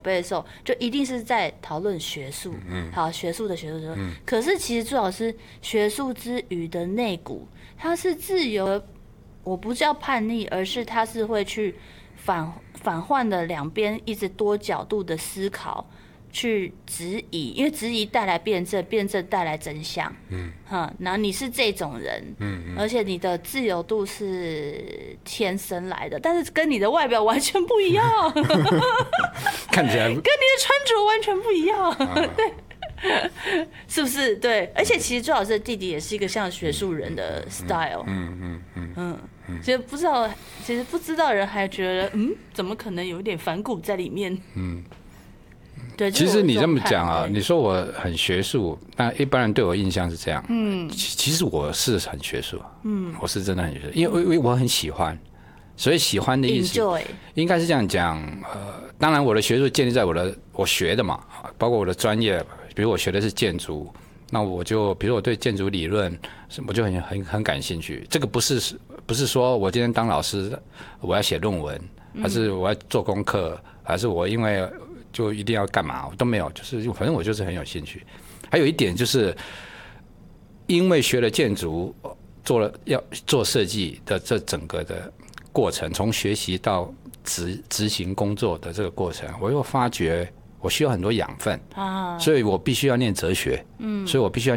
辈的时候，就一定是在讨论学术，好，学术的。可是其实朱老师学术之余的内骨，他是自由的，我不叫叛逆，而是他是会去反换的两边，一直多角度的思考，去质疑，因为质疑带来辩证，辩证带来真相。然后你是这种人，而且你的自由度是天生来的，但是跟你的外表完全不一样， 看起来跟你的穿着完全不一样，对，是不是？对，而且其实朱老师的弟弟也是一个像学术人的 style，其实不知道的人还觉得，怎么可能有一点反骨在里面？对， 其实你这么讲啊，你说我很学术，那一般人对我印象是这样。其实我是很学术，我是真的很学术，因为我很喜欢，所以喜欢的意思应该是这样讲。当然我的学术建立在我学的嘛，包括我的专业，比如我学的是建筑，那我就比如我对建筑理论，我就很感兴趣。这个不是说我今天当老师我要写论文，还是我要做功课，还是我因为就一定要干嘛，我都没有，就是反正我就是很有兴趣。还有一点就是，因为学了建筑，要做设计的这整个的过程，从学习到执行工作的这个过程，我又发觉我需要很多养分所以我必须要念哲学，所以我必须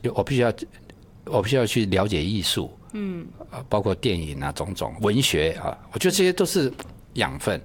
要去了解艺术，包括电影啊，种种文学啊，我觉得这些都是养分。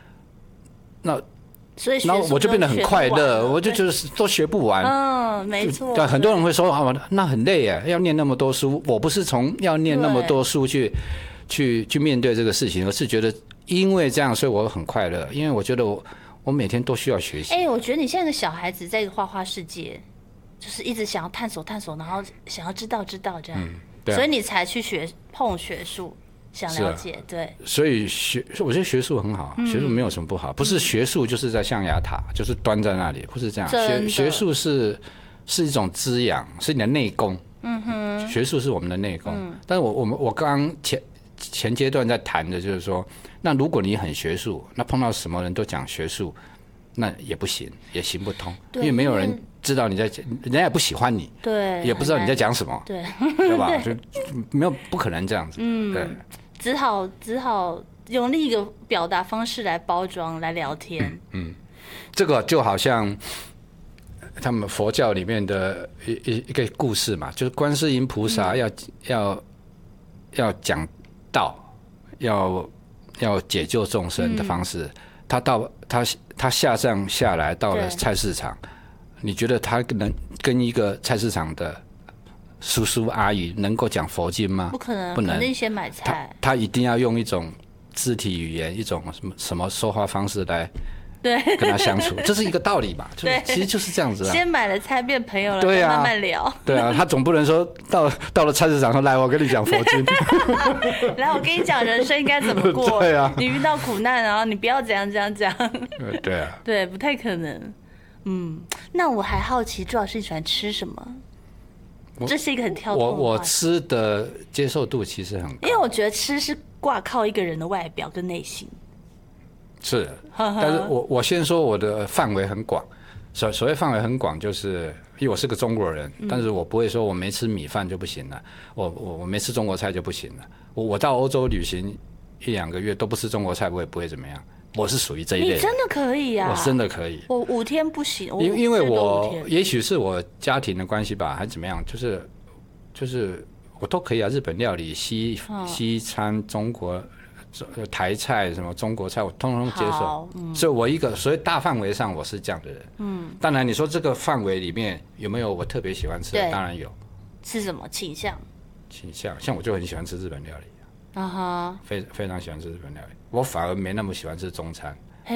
然后我就变得很快乐，我就觉得都学不完。 没错。 对，很多人会说那很累耶，要念那么多书。我不是从要念那么多书去面对这个事情，而是觉得因为这样，所以我很快乐。因为我觉得我每天都需要学习。 我觉得你现在的小孩子在一个画画世界，就是一直想要探索，然后想要知道这样，所以你才去碰学术。想了解，对， 所以我觉得学术很好，学术没有什么不好，不是学术就是在象牙塔，就是端在那里，不是这样。学术是一种滋养，是你的内功。学术是我们的内功。但是我刚刚前阶段在谈的就是说，那如果你很学术，那碰到什么人都讲学术，那也不行，也行不通，因为没有人知道你在，人家也不喜欢你， 对， 也不知道你在讲什么，对吧？就不可能这样子，对。 只好用另一个表达方式来包装，来聊天。 这个就好像他们佛教里面的一个故事嘛，就是观世音菩萨要讲道，要解救众生的方式。他下来到了菜市场，你觉得他能跟一个菜市场的叔叔阿姨能够讲佛经吗？ 不可能，可能先买菜。 他一定要用一种肢体语言，一种什么说话方式来跟他相处，这是一个道理嘛？其实就是这样子啊。 先买了菜变朋友了， 对啊， 慢慢聊。 对啊，他总不能说到了菜市场说来，我跟你讲佛经， 来我跟你讲人生应该怎么过。 对啊， 你遇到苦难然后你不要怎样。 对啊， 对，不太可能。那我还好奇朱老师你喜欢吃什么？这是一个很跳脱的话题。 我吃的接受度其实很高， 因为我觉得吃是挂靠一个人的外表跟内心。 是，但是我先说我的范围很广。所谓范围很广，就是因为我是个中国人，但是我不会说我没吃米饭就不行了，我没吃中国菜就不行了。我到欧洲旅行1-2个月都不吃中国菜，我也不会怎么样。我是属于这一类的。 你真的可以啊？ 我真的可以。 我5天不行， 因为我也许是我家庭的关系吧，还是怎么样，就是我都可以啊。日本料理、西餐、中国台菜、什么中国菜，我通通接受。所以所以大范围上我是这样的人。当然你说这个范围里面有没有我特别喜欢吃的？当然有。 是什么倾向？ 像我就很喜欢吃日本料理。非常喜欢吃日本料理，我反而没那么喜欢吃中餐。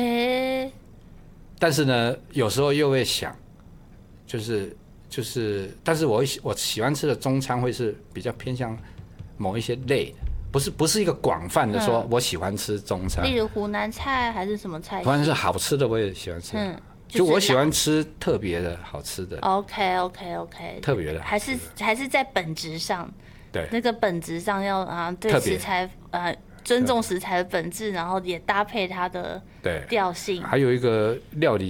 但是呢，有时候又会想，但是我喜欢吃的中餐会是比较偏向某一些类的，不是一个广泛的说我喜欢吃中餐。 例如湖南菜还是什么菜？ 反正是好吃的我也喜欢吃。就我喜欢吃特别的好吃的。 OK， 特别的， 还是在本质上。 对， 那个本质上要对食材尊重食材的本质，然后也搭配它的调性。 还有一个料理